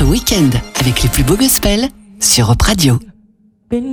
week-end avec les plus beaux gospels sur Europe Radio.